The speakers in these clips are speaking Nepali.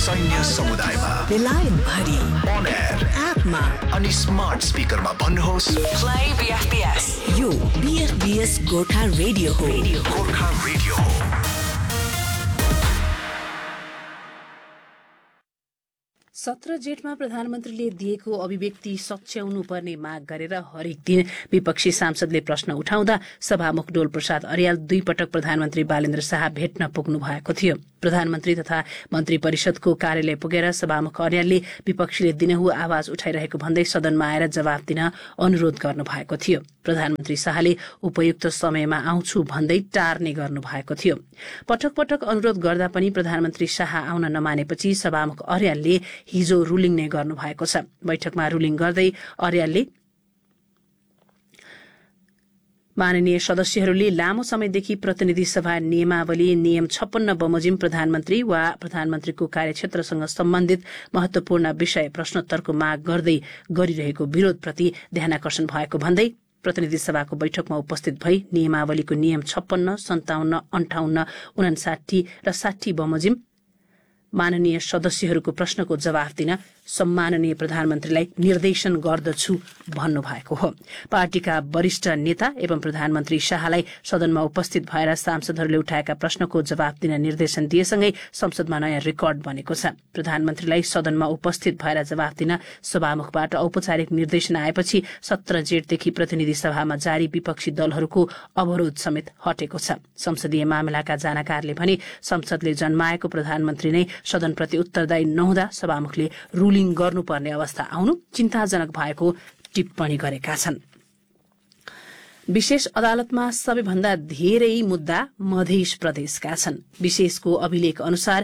सैन्य समुदायमा, बेलायत भरि, on air, एपमा अनि स्मार्ट स्पिकरमा भन्नुहोस् Play BFBS. यो BFBS गोर्खा रेडियो हो। गोर्खा रेडियो हो। सत्र जेठमा प्रधानमन्त्रीले दिएको अभिव्यक्ति सच्याउनु पर्ने माग गरेर हरेक दिन विपक्षी सांसदले प्रश्न उठाउँदा सभामुख डोल प्रसाद अर्याल 2 पटक प्रधानमन्त्री बालेन्द्र शाह भेट्न पुग्नु भएको थियो। प्रधानमन्त्री तथा मन्त्री परिषदको कार्यालय पुगेर सभामुख अर्यालले विपक्षीले दिनहु आवाज उठाइरहेको भन्दै सदनमा आएर जवाफ दिन अनुरोध गर्नु भएको थियो। प्रधानमन्त्री शाहले उपयुक्त समयमा आउँछु भन्दै टार्ने गर्नु भएको थियो। पटक पटक अनुरोध गर्दा पनि प्रधानमन्त्री शाह आउन नमानेपछि सभामुख अर्यालले हिजो रुलिङ नै गर्नु भएको छ। बैठकमा रुलिङ गर्दै अर्यालले माननीय सदस्यहरूले लामो समयदेखि प्रतिनिधि सभा नियमावली नियम 56 बमोजिम प्रधानमन्त्री वा प्रधानमन्त्रीको कार्यक्षेत्रसँग सम्बन्धित महत्वपूर्ण विषय प्रश्नोत्तरको माग गर्दै गरिरहेको विरोधप्रति ध्यानाकर्षण भएको भन्दै प्रतिनिधि सभाको बैठकमा उपस्थित भई नियमावलीको नियम 56, 57, 58, 59 र 60 बमोजिम माननीय सदस्यहरूको प्रश्नको जवाफ दिन सम्माननीय प्रधानमन्त्रीलाई निर्देशन गर्दछु भन्नुभएको हो। पार्टीका वरिष्ठ नेता एवं प्रधानमन्त्री शाहलाई सदनमा उपस्थित भएर सांसदहरूले उठाएका प्रश्नको जवाफ दिन निर्देशन दिएसँगै संसदमा नयाँ रेकर्ड बनेको छ। प्रधानमन्त्रीलाई सदनमा उपस्थित भएर जवाफ दिन सभामुखबाट औपचारिक निर्देशन आएपछि 17 जेठदेखि प्रतिनिधि सभामा जारी विपक्षी दलहरूको अवरोध समेत हटेको छ। संसदीय मामिलाका जानकारले भने संसदले जन्माएको प्रधानमन्त्री नै सदनप्रति उत्तरदायी नहुँदा सभामुखले रुलिङ गर्नुपर्ने अवस्था आउनु चिन्ताजनक भएको टिप्पणी गरेका छन्। विशेष अदालतमा सबैभन्दा धेरै मुद्दा मध्य प्रदेशका छन्। विशेषको अभिलेख अनुसार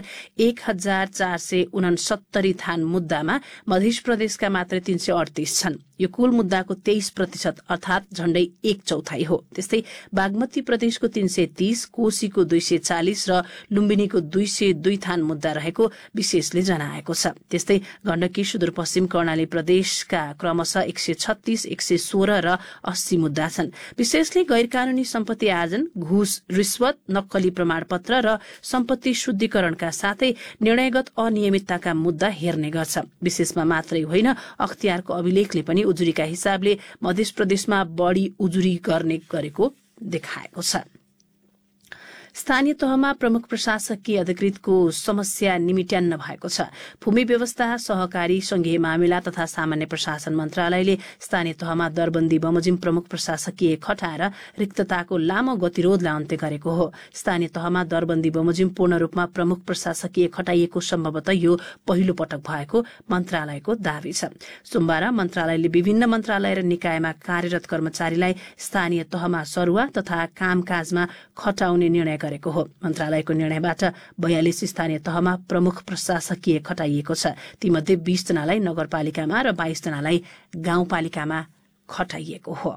1469 थान मुद्दामा मध्य प्रदेशका मात्र 338 छन्। यो कुल मुद्दाको 23% अर्थात झण्डै 1/4 हो। त्यस्तै बागमती प्रदेशको 330, कोशीको 240 र लुम्बिनीको 202 थान मुद्दा रहेको विशेषले जनाएको छ। त्यस्तै गण्डकी, सुदूरपश्चिम कर्णाली प्रदेशका क्रमशः 136, 116 र 80 मुद्दा छन्। विशेषले गैरकानूनी सम्पत्ति आर्जन, घुस, रिश्वत, नक्कली प्रमाणपत्र र सम्पत्ति शुद्धिकरणका साथै निर्णयगत अनियमितताका मुद्दा हेर्ने गर्छ। विशेषमा मात्रै होइन, अख्तियारको अभिलेखले पनि उजुरीका हिसाबले मध्य प्रदेशमा बढ़ी उजुरी गर्ने गरेको देखाएको छ। स्थानीय तहमा प्रमुख प्रशासकीय अधिकृतको समस्या निमिट्यान्न भएको छ। भूमि व्यवस्था, सहकारी, संघीय मामिला तथा सामान्य प्रशासन मन्त्रालयले स्थानीय तहमा दरबन्दी बमोजिम प्रमुख प्रशासकीय खटाएर रिक्तताको लामो गतिरोधलाई अन्त्य गरेको हो। स्थानीय तहमा दरबन्दी बमोजिम पूर्ण रूपमा प्रमुख प्रशासकीय खटाइएको सम्भवतः यो पहिलो पटक भएको मन्त्रालयको दावी छ। सोमबार मन्त्रालयले विभिन्न मन्त्रालय र निकायमा कार्यरत कर्मचारीलाई स्थानीय तहमा सरुवा तथा कामकाजमा खटाउने निर्णय गरेको हो। मन्त्रालयको निर्णयबाट 42 स्थानीय तहमा प्रमुख प्रशासकीय खटाइएको छ। तीमध्ये 20 जनालाई नगरपालिकामा र 22 जनालाई गाउँपालिकामा खटाइएको हो।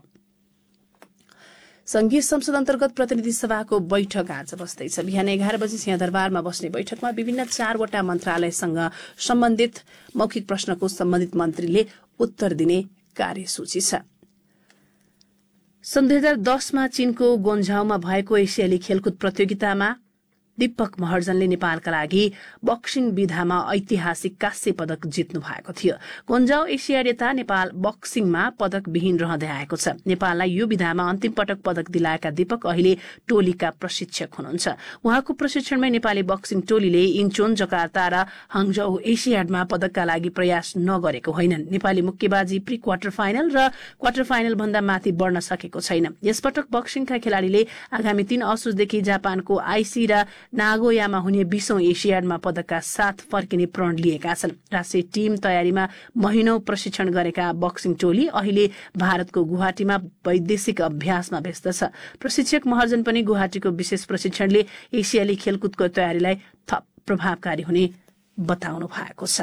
संघीय संसद अन्तर्गत प्रतिनिधि सभाको बैठक आज बस्दैछ। बिहान 11 बजी सिंहदरबारमा बस्ने बैठकमा विभिन्न 4वटा मन्त्रालयसँग सम्बन्धित मौखिक प्रश्नको सम्बन्धित मन्त्रीले उत्तर दिने कार्यसूची छ। सन् 2010 मा चीनको गोन्झाउमा भएको एसियाली खेलकुद प्रतियोगितामा दीपक महर्जनले नेपालका लागि बक्सिङ विधामा ऐतिहासिक काँस्य पदक जित्नु भएको थियो। गोन्जाउ एसियाड यता नेपाल बक्सिङमा पदक विहीन रहँदै आएको छ। नेपाललाई यो विधामा अन्तिम पटक पदक दिलाएका दीपक अहिले टोलीका प्रशिक्षक हुनुहुन्छ। उहाँको प्रशिक्षणमै नेपाली बक्सिङ टोलीले इन्चोन, जकार्ता र हाङझौ एसियाडमा पदकका लागि प्रयास नगरेको होइनन्। नेपाली मुक्केबाजी प्री क्वार्टर फाइनल र क्वार्टर फाइनल भन्दा माथि बढ्न सकेको छैन। यसपटक बक्सिङका खेलाड़ीले आगामी 3 असोजदेखि जापानको आइसी र नागोयामा हुने 20औं एसियाडमा पदकका साथ फर्किने प्रण लिएका छन्। राष्ट्रिय टीम तयारीमा महिनौं प्रशिक्षण गरेका बक्सिङ टोली अहिले भारतको गुवाहाटीमा वैदेशिक अभ्यासमा व्यस्त छ। प्रशिक्षक महर्जन पनि गुवाहाटीको विशेष प्रशिक्षणले एसियाली खेलकुदको तयारीलाई थप प्रभावकारी हुने बताउनु भएको छ।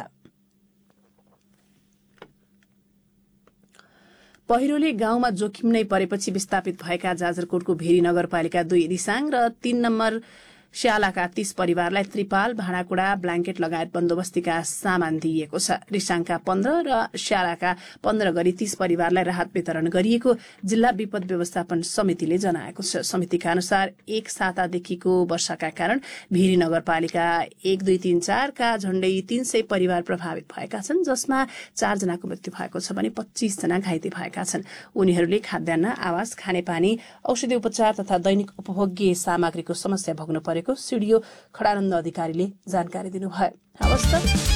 पहिरोले गाउँमा जोखिम नै परेपछि विस्थापित भएका जाजरकोटको भेरी नगरपालिका 2 रिसाङ र 3 नम्बर स्यालाका 30 परिवारलाई त्रिपाल, भाँडाकुँडा, ब्ल्याङ्केट लगायत बन्दोबस्तीका सामान दिइएको छ। रिसाङका 15 र स्यालाका 15 गरी 30 परिवारलाई राहत वितरण गरिएको जिल्ला विपद व्यवस्थापन समितिले जनाएको छ। समितिका अनुसार एक सातादेखिको वर्षाका कारण भिरी नगरपालिका 1, 2, 3, 4 का झण्डै 300 परिवार प्रभावित भएका छन्, जसमा 4 जनाको मृत्यु भएको छ भने 25 जना घाइते भएका छन्। उनीहरूले खाद्यान्न, आवास, खानेपानी, औषधि उपचार तथा दैनिक उपभोग्य सामग्रीको समस्या भोग्नु परेको सिडिओ खडानन्द अधिकारीले जानकारी दिनुभयो। हवस् त